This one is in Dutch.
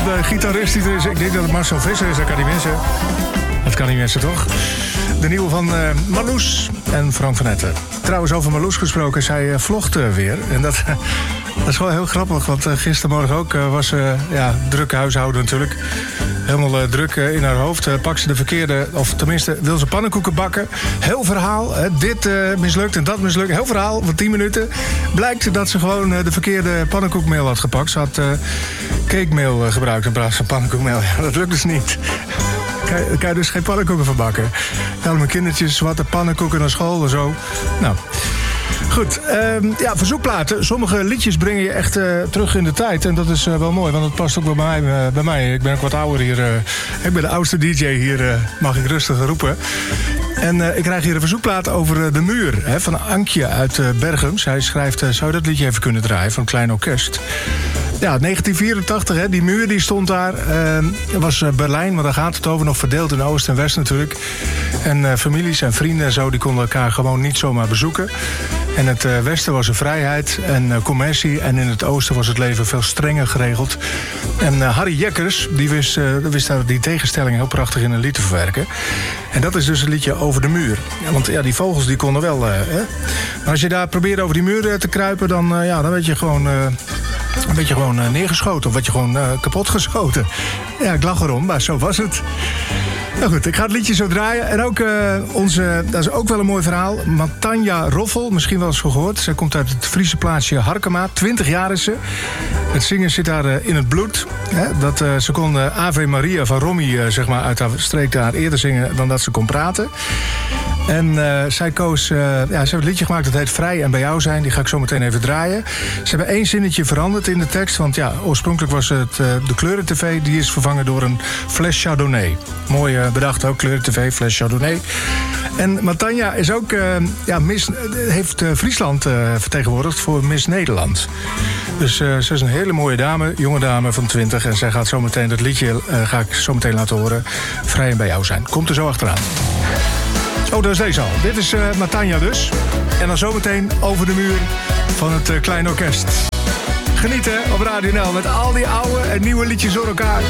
de gitarist die er is. Ik denk dat het Marcel Visser is, dat kan niet missen. Dat kan niet missen, toch? De nieuwe van Marloes en Frank van Etten. Trouwens, over Marloes gesproken, zij vlogt weer. En dat is wel heel grappig, want gistermorgen ook was druk huishouden natuurlijk. Helemaal druk in haar hoofd. Pakt ze de verkeerde, of tenminste wil ze pannenkoeken bakken. Heel verhaal, dit mislukt en dat mislukt. Heel verhaal van 10 minuten. Blijkt dat ze gewoon de verkeerde pannenkoekmeel had gepakt. Ze had cakemeel gebruikt in plaats van pannenkoekmeel. Ja, dat lukt dus niet. Daar kan je dus geen pannenkoeken van bakken. Ja, mijn kindertjes zwarte pannenkoeken naar school en zo. Nou, goed. Verzoekplaten. Sommige liedjes brengen je echt terug in de tijd. En dat is wel mooi, want het past ook wel bij mij. Ik ben ook wat ouder hier. Ik ben de oudste DJ hier, mag ik rustig roepen. En ik krijg hier een verzoekplaat over De Muur. Van Ankje uit Bergum. Zij schrijft, zou je dat liedje even kunnen draaien van een klein orkest? Ja, 1984, die muur die stond daar. Dat was Berlijn, maar daar gaat het over. Nog verdeeld in Oost en West natuurlijk. En families en vrienden en zo, die konden elkaar gewoon niet zomaar bezoeken. En het westen was er vrijheid en commercie. En in het oosten was het leven veel strenger geregeld. En Harry Jekkers, die wist daar die tegenstelling heel prachtig in een lied te verwerken. En dat is dus een liedje over de muur. Ja, want ja, die vogels die konden wel. Maar als je daar probeerde over die muur te kruipen, dan werd je gewoon... een beetje gewoon neergeschoten of werd je gewoon kapot geschoten. Ja, ik lach erom, maar zo was het. Nou goed, ik ga het liedje zo draaien. En ook dat is ook wel een mooi verhaal. Matanja Roffel, misschien wel eens gehoord. Zij komt uit het Friese plaatsje Harkema. 20 jaar is ze. Het zingen zit daar in het bloed. Ze kon Ave Maria van Romy uit haar streek daar eerder zingen dan dat ze kon praten. En zij koos... ze heeft een liedje gemaakt dat heet Vrij en bij jou zijn. Die ga ik zo meteen even draaien. Ze hebben 1 zinnetje veranderd in de tekst. Want ja, oorspronkelijk was het de Kleuren-TV. Die is vervangen door een fles Chardonnay. Mooi bedacht ook, Kleuren-TV, fles Chardonnay. En Matanja is ook... heeft Friesland vertegenwoordigd voor Miss Nederland. Dus ze is een hele mooie dame, jonge dame van 20. En zij gaat zo meteen dat liedje ga ik zo meteen laten horen. Vrij en bij jou zijn. Komt er zo achteraan. Oh, dat is deze al. Dit is Matanja dus. En dan zometeen over de muur van het Klein Orkest. Genieten op Radio NL met al die oude en nieuwe liedjes door elkaar.